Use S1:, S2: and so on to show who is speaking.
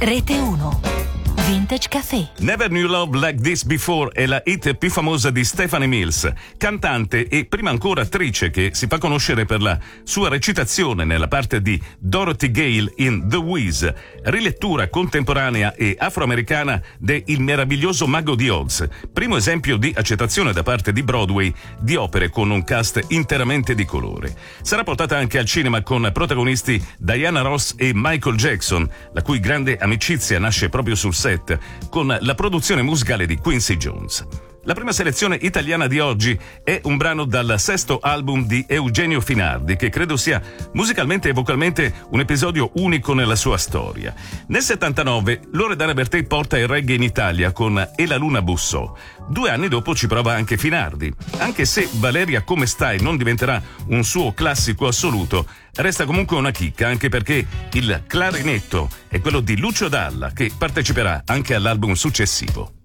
S1: Rete 1. Vintage Café.
S2: Never Knew Love Like This Before è la hit più famosa di Stephanie Mills, cantante e prima ancora attrice che si fa conoscere per la sua recitazione nella parte di Dorothy Gale in The Wiz, rilettura contemporanea e afroamericana de Il meraviglioso mago di Oz, primo esempio di accettazione da parte di Broadway di opere con un cast interamente di colore. Sarà portata anche al cinema con protagonisti Diana Ross e Michael Jackson, la cui grande amicizia nasce proprio sul set, con la produzione musicale di Quincy Jones. La prima selezione italiana di oggi è un brano dal sesto album di Eugenio Finardi, che credo sia musicalmente e vocalmente un episodio unico nella sua storia. Nel 79 Loredana Bertè porta il reggae in Italia con E la luna bussò. 2 anni dopo ci prova anche Finardi. Anche se Valeria come stai non diventerà un suo classico assoluto, resta comunque una chicca, anche perché il clarinetto è quello di Lucio Dalla, che parteciperà anche all'album successivo.